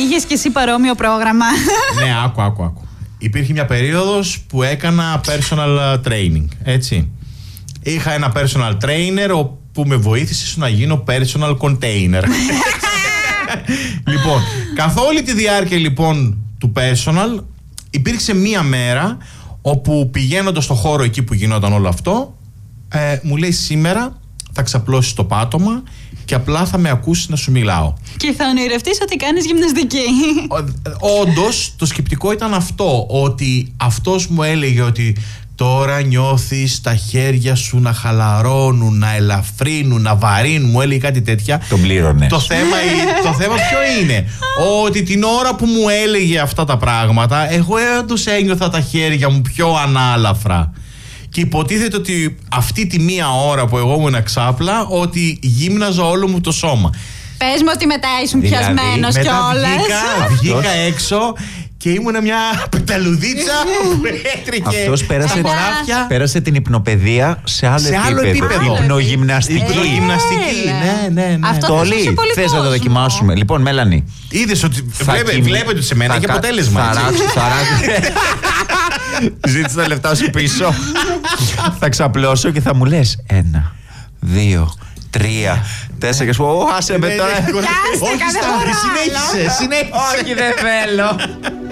Είχες και εσύ παρόμοιο πρόγραμμα? Ναι, άκου. Υπήρχε μια περίοδος που έκανα personal training, έτσι. Είχα ένα personal trainer που με βοήθησε στο να γίνω personal container. Λοιπόν, καθ' όλη τη διάρκεια λοιπόν του personal υπήρξε μία μέρα όπου πηγαίνοντας στο χώρο εκεί που γινόταν όλο αυτό, μου λέει σήμερα θα ξαπλώσεις το πάτωμα και απλά θα με ακούσεις να σου μιλάω. Και θα ονειρευτείς ότι κάνεις γυμναστική. Όντως το σκεπτικό ήταν αυτό, ότι αυτός μου έλεγε ότι τώρα νιώθεις τα χέρια σου να χαλαρώνουν, να ελαφρύνουν, να βαρύνουν, μου έλεγε κάτι τέτοια. Τον πλήρωνες. Το θέμα ποιο είναι? Ότι την ώρα που μου έλεγε αυτά τα πράγματα, εγώ όντως ένιωθα τα χέρια μου πιο ανάλαφρα. Και υποτίθεται ότι αυτή τη μία ώρα που εγώ ήμουν ξάπλα, ότι γύμναζα όλο μου το σώμα. Πες μου ότι μετά ήσουν πιασμένος κιόλας. Βγήκα έξω και ήμουν μια πεταλουδίτσα που έτρεχε. Αυτός πέρασε την υπνοπαιδεία σε άλλο επίπεδο. Υπνογυμναστική. Ναι. Αυτό θα σε πολύ θες να το δοκιμάσουμε? Λοιπόν, Μέλανη. Είδες ότι βλέπετε ότι σε μένα έχει αποτέλεσμα. Ζήτησε τα λεφτά σου πίσω. Θα ξαπλώσω και θα μου λες 1, 2, 3, 4 και σου πω άσε με τώρα. Όχι, συνέχισε. Όχι, δεν θέλω.